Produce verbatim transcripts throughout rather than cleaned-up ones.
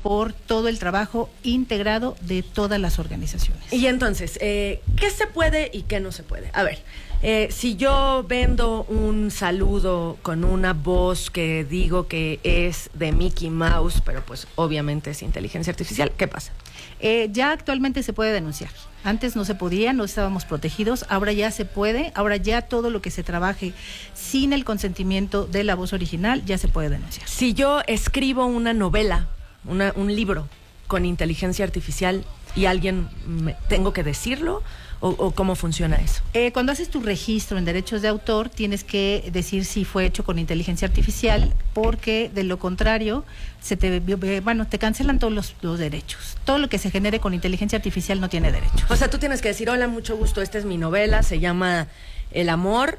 por todo el trabajo integrado de todas las organizaciones. Y entonces, eh, ¿qué se puede y qué no se puede? A ver, eh, si yo vendo un saludo con una voz que digo que es de Mickey Mouse, pero pues obviamente es inteligencia artificial, ¿qué pasa? Eh, ya actualmente se puede denunciar. Antes no se podía, no estábamos protegidos, ahora ya se puede, ahora ya todo lo que se trabaje sin el consentimiento de la voz original ya se puede denunciar. Si yo escribo una novela, una, un libro con inteligencia artificial y alguien me, tengo que decirlo, ¿O, o cómo funciona eso? Eh, cuando haces tu registro en derechos de autor, tienes que decir si fue hecho con inteligencia artificial, porque de lo contrario, se te, bueno, te cancelan todos los, los derechos. Todo lo que se genere con inteligencia artificial no tiene derechos. O sea, tú tienes que decir, hola, mucho gusto, esta es mi novela, se llama El amor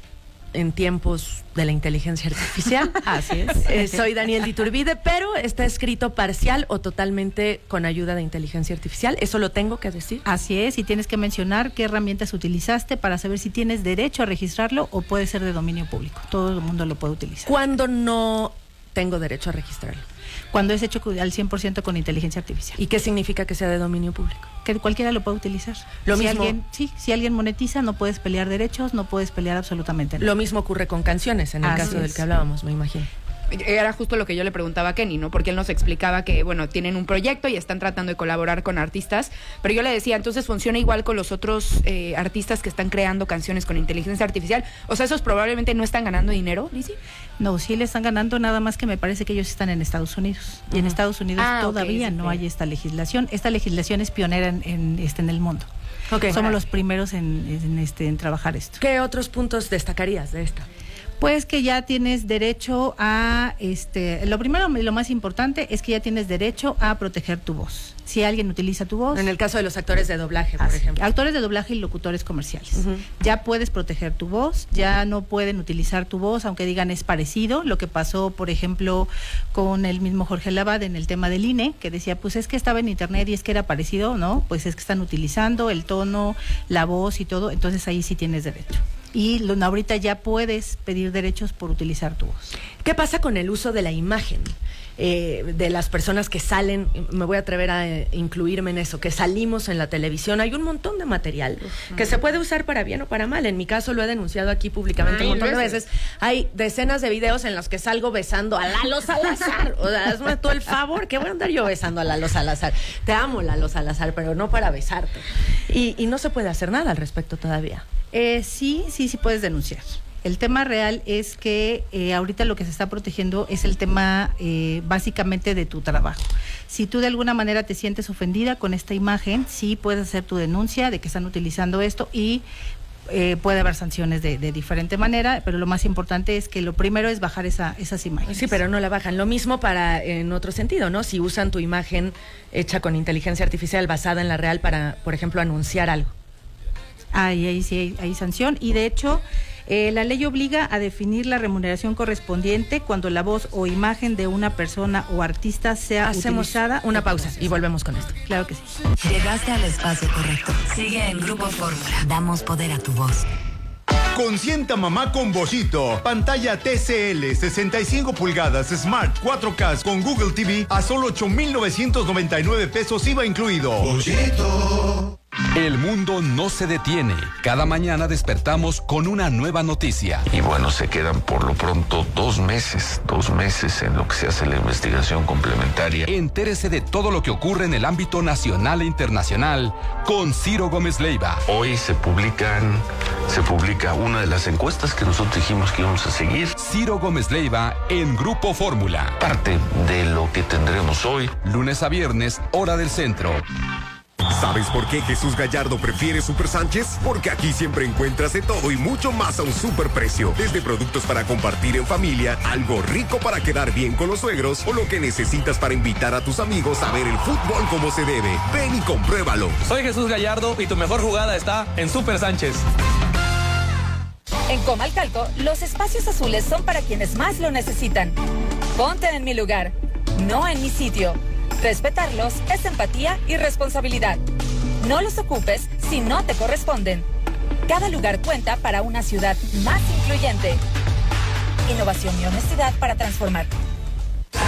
en tiempos de la inteligencia artificial. Así es. Eh, soy Daniel de Iturbide, pero está escrito parcial o totalmente con ayuda de inteligencia artificial. ¿Eso lo tengo que decir? Así es, y tienes que mencionar qué herramientas utilizaste para saber si tienes derecho a registrarlo o puede ser de dominio público. Todo el mundo lo puede utilizar. ¿Cuándo no tengo derecho a registrarlo? Cuando es hecho al cien por ciento con inteligencia artificial. ¿Y qué significa que sea de dominio público? Que cualquiera lo puede utilizar. Lo si mismo, alguien, sí, si alguien monetiza, no puedes pelear derechos, no puedes pelear absolutamente nada. Lo mismo ocurre con canciones, en el Así caso es. del que hablábamos, me imagino. Era justo lo que yo le preguntaba a Kenny, ¿no? Porque él nos explicaba que, bueno, tienen un proyecto y están tratando de colaborar con artistas, pero yo le decía, entonces funciona igual con los otros eh, artistas que están creando canciones con inteligencia artificial. O sea, esos probablemente no están ganando dinero, ¿Lizzy? No, sí le están ganando, nada más que me parece que ellos están en Estados Unidos. Y en Uh-huh. Estados Unidos Ah, todavía okay, sí, no sí. hay esta legislación. Esta legislación es pionera en, en, este, en el mundo. Okay. Somos los primeros en, en, este, en trabajar esto. ¿Qué otros puntos destacarías de esta? Pues que ya tienes derecho a, este, lo primero y lo más importante es que ya tienes derecho a proteger tu voz. Si alguien utiliza tu voz. En el caso de los actores de doblaje, por así, ejemplo. Actores de doblaje y locutores comerciales. Uh-huh. Ya puedes proteger tu voz, ya no pueden utilizar tu voz, aunque digan es parecido. Lo que pasó, por ejemplo, con el mismo Jorge Lavat en el tema del I N E, que decía, pues es que estaba en internet y es que era parecido, ¿no? Pues es que están utilizando el tono, la voz y todo, entonces ahí sí tienes derecho. Y lo, ahorita ya puedes pedir derechos por utilizar tu voz. ¿Qué pasa con el uso de la imagen? Eh, de las personas que salen, me voy a atrever a eh, incluirme en eso, que salimos en la televisión. Hay un montón de material uh-huh. que se puede usar para bien o para mal. En mi caso lo he denunciado aquí públicamente Ay, un montón de veces. veces. Hay decenas de videos en los que salgo besando a Lalo Salazar. O sea, hazme tú el favor, ¿qué voy a andar yo besando a Lalo Salazar? Te amo, Lalo Salazar, pero no para besarte. Y, y no se puede hacer nada al respecto todavía. Eh, sí, sí, sí puedes denunciar. El tema real es que eh, ahorita lo que se está protegiendo es el tema eh, básicamente de tu trabajo. Si tú de alguna manera te sientes ofendida con esta imagen, sí puedes hacer tu denuncia de que están utilizando esto y eh, puede haber sanciones de, de diferente manera, pero lo más importante es que lo primero es bajar esa, esas imágenes. Sí, pero no la bajan. Lo mismo para en otro sentido, ¿no? Si usan tu imagen hecha con inteligencia artificial basada en la real para, por ejemplo, anunciar algo. Ahí, ahí sí hay, hay sanción y de hecho eh, la ley obliga a definir la remuneración correspondiente cuando la voz o imagen de una persona o artista sea Hacemos utilizada. una pausa y volvemos con esto. Claro que sí. Llegaste al espacio correcto. Sigue en Grupo Fórmula. Damos poder a tu voz. Consienta mamá con Bollito. Pantalla T C L sesenta y cinco pulgadas Smart cuatro K con Google T V a solo ocho mil novecientos noventa y nueve pesos I V A incluido. Bollito. El mundo no se detiene. Cada mañana despertamos con una nueva noticia. Y bueno, se quedan por lo pronto dos meses, dos meses en lo que se hace la investigación complementaria. Entérese de todo lo que ocurre en el ámbito nacional e internacional con Ciro Gómez Leiva. Hoy se publican, se publica una de las encuestas que nosotros dijimos que íbamos a seguir. Ciro Gómez Leiva en Grupo Fórmula. Parte de lo que tendremos hoy. Lunes a viernes, hora del centro. ¿Sabes por qué Jesús Gallardo prefiere Super Sánchez? Porque aquí siempre encuentras de todo y mucho más a un super precio. Desde productos para compartir en familia, algo rico para quedar bien con los suegros o lo que necesitas para invitar a tus amigos a ver el fútbol como se debe. Ven y compruébalo. Soy Jesús Gallardo y tu mejor jugada está en Super Sánchez. En Comalcalco, los espacios azules son para quienes más lo necesitan. Ponte en mi lugar, no en mi sitio. Respetarlos es empatía y responsabilidad. No los ocupes si no te corresponden. Cada lugar cuenta para una ciudad más incluyente. Innovación y honestidad para transformar.